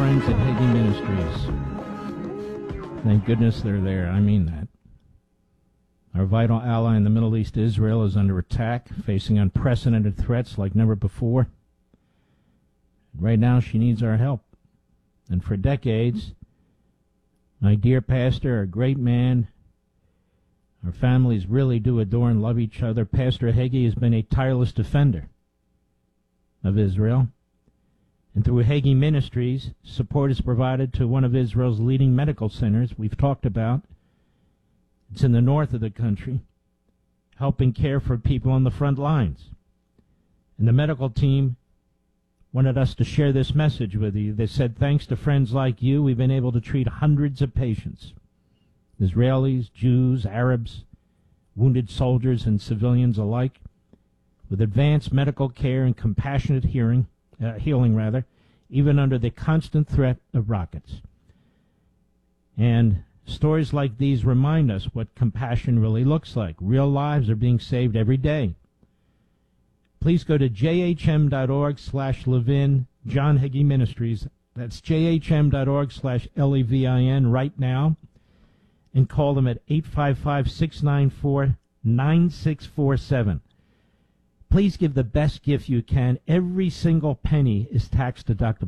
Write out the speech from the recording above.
friends at Hagee Ministries. Thank goodness they're there. I mean that. Our vital ally in the Middle East, Israel, is under attack, facing unprecedented threats like never before. Right now, she needs our help. And for decades, my dear pastor, a great man, our families really do adore and love each other. Pastor Hagee has been a tireless defender of Israel. And through Hagee Ministries, support is provided to one of Israel's leading medical centers we've talked about. It's in the north of the country, helping care for people on the front lines. And the medical team wanted us to share this message with you. They said, thanks to friends like you, we've been able to treat hundreds of patients, Israelis, Jews, Arabs, wounded soldiers, and civilians alike, with advanced medical care and compassionate healing, even under the constant threat of rockets. And stories like these remind us what compassion really looks like. Real lives are being saved every day. Please go to jhm.org/Levin, John Hagee Ministries. That's jhm.org/LEVIN right now. And call them at 855-694-9647. Please give the best gift you can. Every single penny is tax deductible.